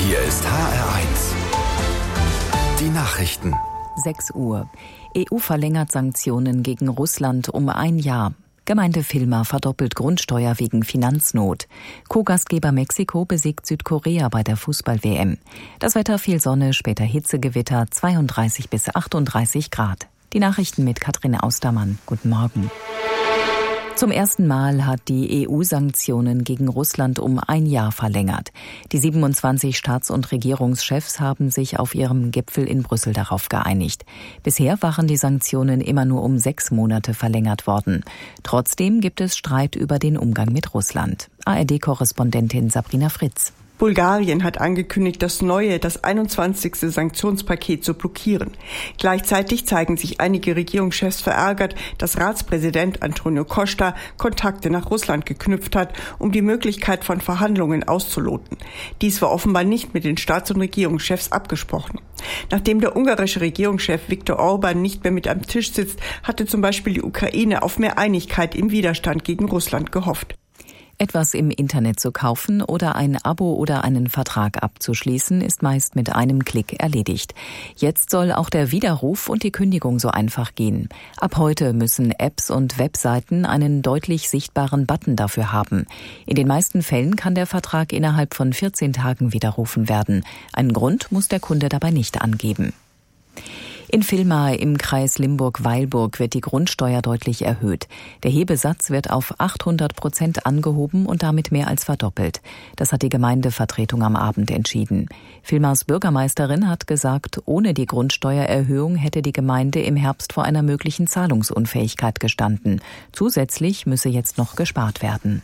Hier ist HR1. Die Nachrichten. 6 Uhr. EU verlängert Sanktionen gegen Russland um 1 Jahr. Gemeinde Villmar verdoppelt Grundsteuer wegen Finanznot. Co-Gastgeber Mexiko besiegt Südkorea bei der Fußball-WM. Das Wetter: viel Sonne, später Hitzegewitter, 32 bis 38 Grad. Die Nachrichten mit Katrin Austermann. Guten Morgen. Zum ersten Mal hat die EU Sanktionen gegen Russland um 1 Jahr verlängert. Die 27 Staats- und Regierungschefs haben sich auf ihrem Gipfel in Brüssel darauf geeinigt. Bisher waren die Sanktionen immer nur um 6 Monate verlängert worden. Trotzdem gibt es Streit über den Umgang mit Russland. ARD-Korrespondentin Sabrina Fritz. Bulgarien hat angekündigt, das 21. Sanktionspaket zu blockieren. Gleichzeitig zeigen sich einige Regierungschefs verärgert, dass Ratspräsident Antonio Costa Kontakte nach Russland geknüpft hat, um die Möglichkeit von Verhandlungen auszuloten. Dies war offenbar nicht mit den Staats- und Regierungschefs abgesprochen. Nachdem der ungarische Regierungschef Viktor Orbán nicht mehr mit am Tisch sitzt, hatte zum Beispiel die Ukraine auf mehr Einigkeit im Widerstand gegen Russland gehofft. Etwas im Internet zu kaufen oder ein Abo oder einen Vertrag abzuschließen, ist meist mit einem Klick erledigt. Jetzt soll auch der Widerruf und die Kündigung so einfach gehen. Ab heute müssen Apps und Webseiten einen deutlich sichtbaren Button dafür haben. In den meisten Fällen kann der Vertrag innerhalb von 14 Tagen widerrufen werden. Einen Grund muss der Kunde dabei nicht angeben. In Villmar im Kreis Limburg-Weilburg wird die Grundsteuer deutlich erhöht. Der Hebesatz wird auf 800% angehoben und damit mehr als verdoppelt. Das hat die Gemeindevertretung am Abend entschieden. Villmars Bürgermeisterin hat gesagt, ohne die Grundsteuererhöhung hätte die Gemeinde im Herbst vor einer möglichen Zahlungsunfähigkeit gestanden. Zusätzlich müsse jetzt noch gespart werden.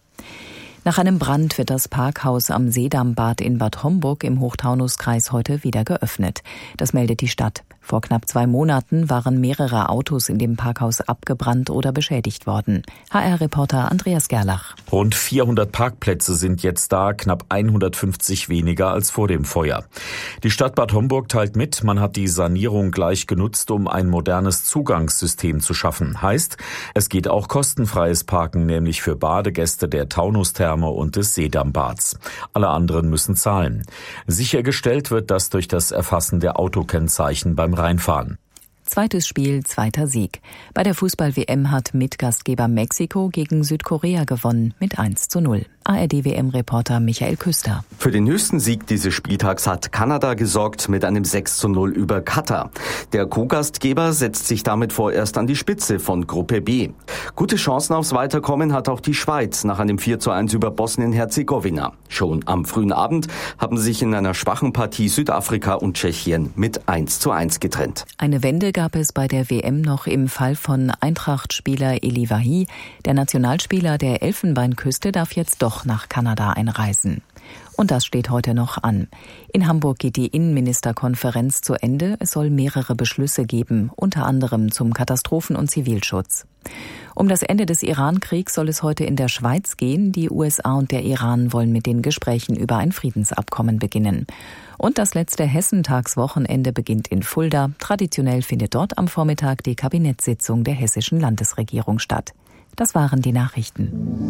Nach einem Brand wird das Parkhaus am Seedammbad in Bad Homburg im Hochtaunuskreis heute wieder geöffnet. Das meldet die Stadt. Vor knapp 2 Monaten waren mehrere Autos in dem Parkhaus abgebrannt oder beschädigt worden. HR-Reporter Andreas Gerlach. Rund 400 Parkplätze sind jetzt da, knapp 150 weniger als vor dem Feuer. Die Stadt Bad Homburg teilt mit, man hat die Sanierung gleich genutzt, um ein modernes Zugangssystem zu schaffen. Heißt, es geht auch kostenfreies Parken, nämlich für Badegäste der Taunustherme und des Seedammbads. Alle anderen müssen zahlen. Sichergestellt wird das durch das Erfassen der Autokennzeichen beim Reinfahren. Zweites Spiel, zweiter Sieg. Bei der Fußball-WM hat Mitgastgeber Mexiko gegen Südkorea gewonnen mit 1:0. ARD-WM-Reporter Michael Küster. Für den höchsten Sieg dieses Spieltags hat Kanada gesorgt mit einem 6:0 über Katar. Der Co-Gastgeber setzt sich damit vorerst an die Spitze von Gruppe B. Gute Chancen aufs Weiterkommen hat auch die Schweiz nach einem 4:1 über Bosnien-Herzegowina. Schon am frühen Abend haben sich in einer schwachen Partie Südafrika und Tschechien mit 1:1 getrennt. Eine Wende gab es bei der WM noch im Fall von Eintracht-Spieler Eli Wahi. Der Nationalspieler der Elfenbeinküste darf jetzt doch nach Kanada einreisen. Und das steht heute noch an. In Hamburg geht die Innenministerkonferenz zu Ende. Es soll mehrere Beschlüsse geben, unter anderem zum Katastrophen- und Zivilschutz. Um das Ende des Iran-Kriegs soll es heute in der Schweiz gehen. Die USA und der Iran wollen mit den Gesprächen über ein Friedensabkommen beginnen. Und das letzte Hessentagswochenende beginnt in Fulda. Traditionell findet dort am Vormittag die Kabinettssitzung der hessischen Landesregierung statt. Das waren die Nachrichten.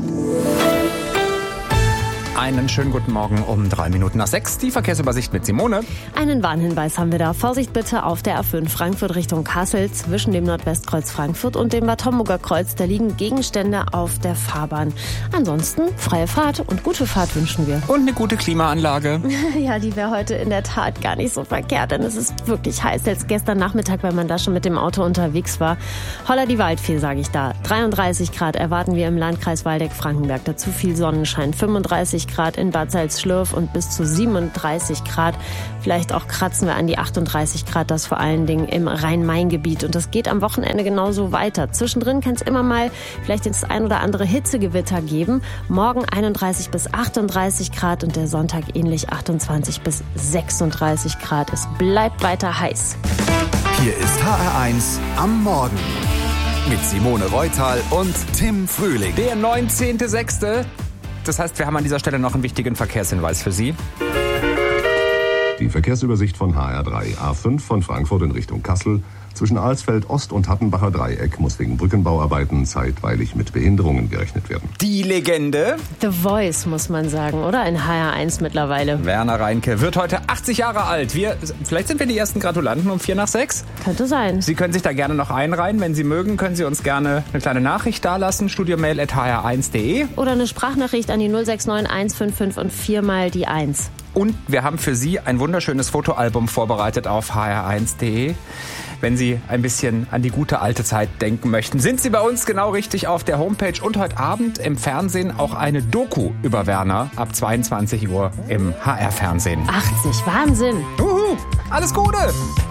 Einen schönen guten Morgen um 6:03. Die Verkehrsübersicht mit Simone. Einen Warnhinweis haben wir da. Vorsicht bitte auf der A5 Frankfurt Richtung Kassel zwischen dem Nordwestkreuz Frankfurt und dem Bad Homburger Kreuz. Da liegen Gegenstände auf der Fahrbahn. Ansonsten freie Fahrt und gute Fahrt wünschen wir. Und eine gute Klimaanlage. Ja, die wäre heute in der Tat gar nicht so verkehrt, denn es ist wirklich heiß. Selbst gestern Nachmittag, wenn man da schon mit dem Auto unterwegs war. Holla die Waldfee, sage ich da. 33 Grad erwarten wir im Landkreis Waldeck-Frankenberg. Dazu viel Sonnenschein. 35 Grad in Bad Salzschlürf und bis zu 37 Grad. Vielleicht auch kratzen wir an die 38 Grad, das vor allen Dingen im Rhein-Main-Gebiet. Und das geht am Wochenende genauso weiter. Zwischendrin kann es immer mal vielleicht das ein oder andere Hitzegewitter geben. Morgen 31 bis 38 Grad und der Sonntag ähnlich 28 bis 36 Grad. Es bleibt weiter heiß. Hier ist HR1 am Morgen. Mit Simone Reutal und Tim Frühling. Der 19.06. Das heißt, wir haben an dieser Stelle noch einen wichtigen Verkehrshinweis für Sie. Die Verkehrsübersicht von HR3. A5 von Frankfurt in Richtung Kassel. Zwischen Alsfeld Ost und Hattenbacher Dreieck muss wegen Brückenbauarbeiten zeitweilig mit Behinderungen gerechnet werden. Die Legende. The Voice, muss man sagen, oder? In HR1 mittlerweile. Werner Reinke wird heute 80 Jahre alt. Vielleicht sind wir die ersten Gratulanten um 5:45. Könnte sein. Sie können sich da gerne noch einreihen. Wenn Sie mögen, können Sie uns gerne eine kleine Nachricht dalassen. studiomail@hr1.de. Oder eine Sprachnachricht an die 069 155 und 4 mal die 1. Und wir haben für Sie ein wunderschönes Fotoalbum vorbereitet auf hr1.de. Wenn Sie ein bisschen an die gute alte Zeit denken möchten, sind Sie bei uns genau richtig auf der Homepage. Und heute Abend im Fernsehen auch eine Doku über Werner ab 22 Uhr im HR-Fernsehen. 80, Wahnsinn. Alles Gute!